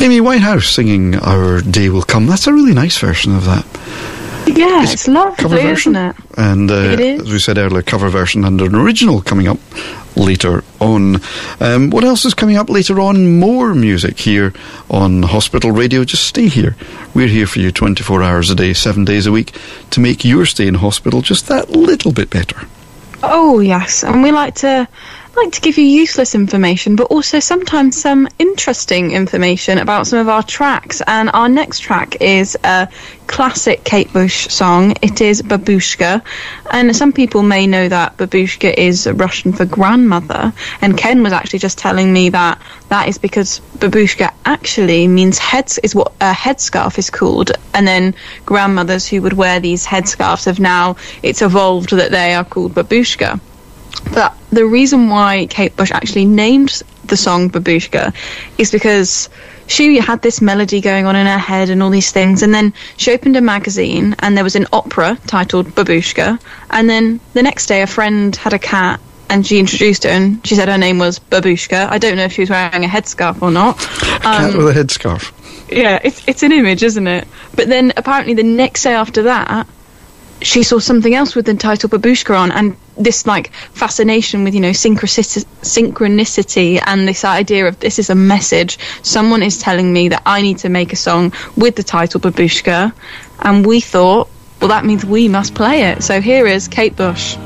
Amy Winehouse singing Our Day Will Come. That's a really nice version of that. Yeah, it's lovely, isn't it? And it is. as we said earlier, cover version and an original coming up later on. What else is coming up later on? More music here on Hospital Radio. Just stay here. We're here for you 24 hours a day, 7 days a week, to make your stay in hospital just that little bit better. Oh, yes. And we like to give you useless information, but also sometimes some interesting information about some of our tracks. And our next track is a classic Kate Bush song. It is Babushka. And some people may know that Babushka is Russian for grandmother. And Ken was actually just telling me that is because Babushka actually means is what a headscarf is called. And then grandmothers who would wear these headscarves it's evolved that they are called Babushka. But the reason why Kate Bush actually named the song Babushka is because she had this melody going on in her head and all these things, and then she opened a magazine and there was an opera titled Babushka, and then the next day a friend had a cat and she introduced her and she said her name was Babushka. I don't know if she was wearing a headscarf or not. A cat with a headscarf. Yeah, it's an image, isn't it? But then apparently the next day after that, she saw something else with the title Babushka on, and this fascination with synchronicity and this idea of this is a message. Someone is telling me that I need to make a song with the title Babushka, and we thought, well, that means we must play it. So here is Kate Bush.